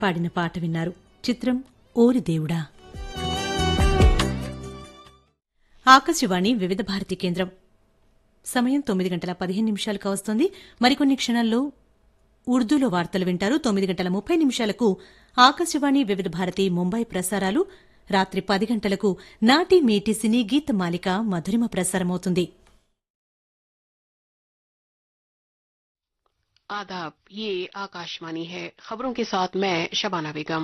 పాడిన పాట విన్నారు. చిత్రం ఓరి దేవుడా. ఆకాశవాణి వివిధ భారతి కేంద్రం. సమయం 9:15 కావస్తోంది. మరికొన్ని క్షణాల్లో ఉర్దూలో వార్తలు వింటారు. 9:30 ఆకాశవాణి వివిధ భారతి ముంబై ప్రసారాలు. రాత్రి 10 గంటలకు నాటి మేటి సినీ గీత మాలిక మధురిమ ప్రసారమవుతుంది. आदाब, ये आकाशवाणी है। खबरों के साथ मैं शबाना बेगम।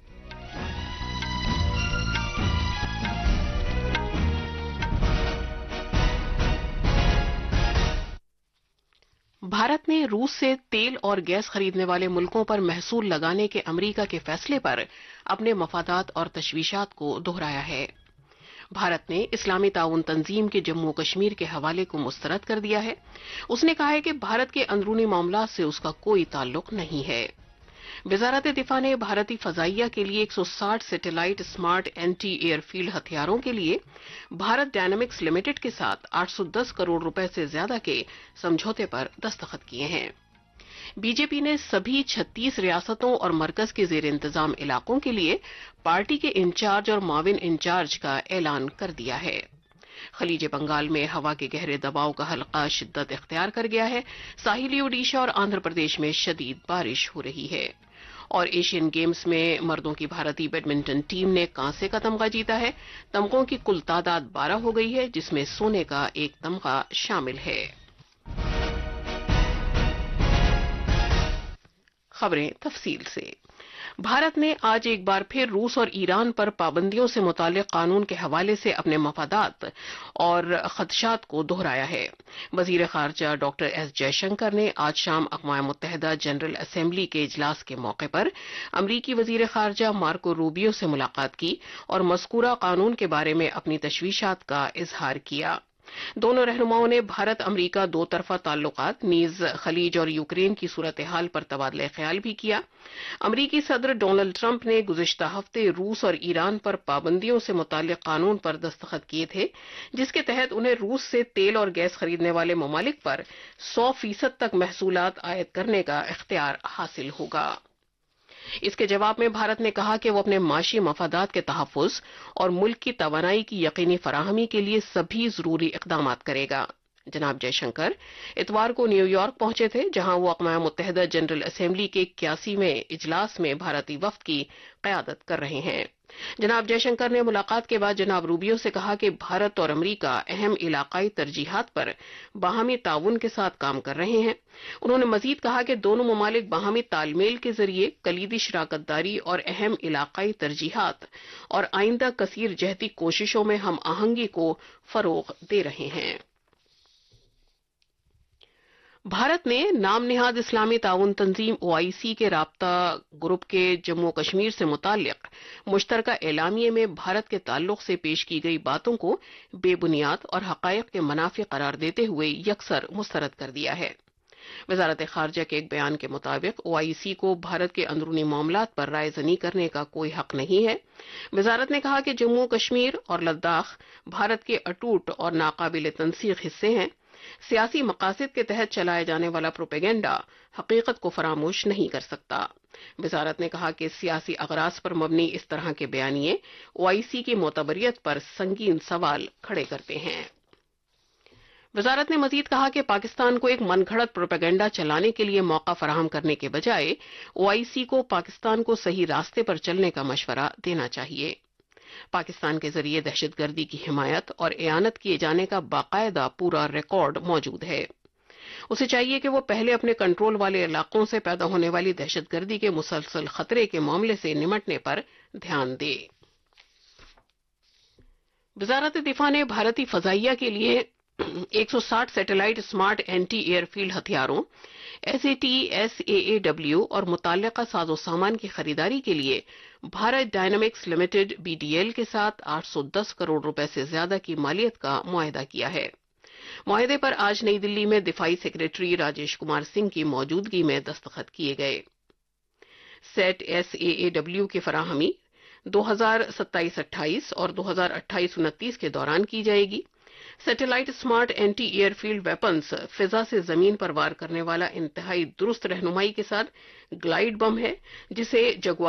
भारत ने रूस से तेल और गैस खरीदने वाले मुल्कों पर महसूल लगाने के अमेरिका के फैसले पर अपने मफादात और तशवीशात को दोहराया है। भारत ने इस्लामी ताउन तंजीम के जम्मू कश्मीर के हवाले को मुस्तरद कर दिया है। उसने कहा है कि भारत के अंदरूनी मामला से उसका कोई ताल्लुक नहीं है। वजारत दिफा ने भारतीय फजाइया के लिए 160 सैटेलाइट स्मार्ट एंटी एयरफील्ड हथियारों के लिए भारत डायनामिक्स लिमिटेड के साथ 810 करोड़ रुपए से ज्यादा के समझौते पर दस्तखत किए हैं। बीजेपी ने सभी 36 रियासतों और मरकज के जेर इंतजाम इलाकों के लिए पार्टी के इंचार्ज और माविन इंचार्ज का ऐलान कर दिया है। खलीज बंगाल में हवा के गहरे दबाव का हल्का शिद्दत इख्तियार कर गया है। साहिली ओडिशा और आंध्र प्रदेश में शदीद बारिश हो रही है। और एशियन गेम्स में मर्दों की भारतीय बैडमिंटन टीम ने कांसे का तमगा जीता है। तमगों की कुल तादाद 12 हो गई है, जिसमें सोने का एक तमगा शामिल है। खबरें तफसील से। भारत ने आज एक बार फिर रूस और ईरान पर पाबंदियों से मुतालिक कानून के हवाले से अपने मफादात और खदशात को दोहराया है। वजीर खारजा डॉक्टर एस जयशंकर ने आज शाम अक़वाम मुत्तहिदा जनरल असेंबली के इजलास के मौके पर अमरीकी वजीर खारजा मार्को रूबियो से मुलाकात की और मज़कूरा कानून के बारे में अपनी तशवीशात का इजहार किया। दोनों रहनुमाओं ने भारत अमरीका दो तरफा ताल्लुकात नीज खलीज और यूक्रेन की सूरत हाल पर तबादला ख्याल भी किया। अमरीकी सदर डोनाल्ड ट्रंप ने गुज़िश्ता हफ्ते रूस और ईरान पर पाबंदियों से मुताल्लिक कानून पर दस्तखत किए थे, जिसके तहत उन्हें रूस से तेल और गैस खरीदने वाले ममालिक पर 100% तक महसूलात आयद करने का इख्तियार हासिल होगा। इसके जवाब में भारत ने कहा कि वो अपने माशी मफादात के तहफ़्फ़ुज़ और मुल्क की तवानाई की यकीनी फराहमी के लिए सभी ज़रूरी इक़दामात करेगा। जनाब जयशंकर इतवार को न्यूयॉर्क पहुंचे थे, जहां वो अक़वाम मुत्तहिदा जनरल असेंबली के 81वें इजलास में भारतीय वफ़द की क़यादत कर रहे हैं। जनाब जयशंकर ने मुलाकात के बाद जनाब रूबियो से कहा कि भारत और अमरीका अहम इलाकाई तरजीहात पर बाहमी ताउन के साथ काम कर रहे हैं। उन्होंने मजीद कहा कि दोनों ममालिक बाहमी तालमेल के जरिए कलीदी शराकतदारी और अहम इलाकाई तरजीहात और आइंदा कसीर जहती कोशिशों में हम आहंगी को फरोग दे रहे हैं। भारत ने नाम निहाद इस्लामी ताउन तंजीम OIC के राब्ता ग्रुप के जम्मू कश्मीर से मुताल्लिक मुश्तरका एलामिये में भारत के ताल्लुक से पेश की गई बातों को बेबुनियाद और हकायक के मनाफी करार देते हुए यकसर मुस्तरद कर दिया है। वजारत खारजा के एक बयान के मुताबिक OIC को भारत के अंदरूनी मामलात पर रायज़नी करने का कोई हक नहीं है। वजारत ने कहा कि जम्मू कश्मीर और लद्दाख भारत के अटूट और नाकाबिल तनसीख हिस्से हैं। सियासी मकासद के तहत चलाया जाने वाला प्रोपेगेंडा हकीकत को फरामोश नहीं कर सकता। वजारत ने कहा कि सियासी अगराज पर मबनी इस तरह के बयानिए OIC की मोतबरियत पर संगीन सवाल खड़े करते हैं। वजारत ने मजीद कहा कि पाकिस्तान को एक मनगढ़ंत प्रोपेगेंडा चलाने के लिए मौका फराहम करने के बजाय OIC को पाकिस्तान को सही रास्ते पर चलने का मशवरा देना चाहिए। पाकिस्तान के जरिए दहशतगर्दी की हिमायत और एआनत किए जाने का बाकायदा पूरा रिकॉर्ड मौजूद है। उसे चाहिए कि वो पहले अपने कंट्रोल वाले इलाकों से पैदा होने वाली दहशतगर्दी के मुसलसल खतरे के मामले से निमटने पर ध्यान दे। वजारत दिफा ने भारतीय फजाइया के लिए 160 सैटेलाइट स्मार्ट एंटी एयरफील्ड हथियारों SAT-SAAW और मुताल्लिका साजो सामान की खरीदारी के लिए भारत डायनामिक्स लिमिटेड BDL के साथ 810 करोड़ रुपए से ज्यादा की मालियत का मुआहदा किया है। मुआहदे पर आज नई दिल्ली में दिफाई सेक्रेटरी राजेश कुमार सिंह की मौजूदगी में दस्तखत किए गए। सेट SAAW की फराहमी 2027-28 और 2028-29 के दौरान की जाएगी। Satellite smart anti airfield weapons फिजा से जमीन पर वार करने वाला इंतहाई दुरुस्त रहनुमाई के साथ ग्लाइड बम है, जिसे जगुआर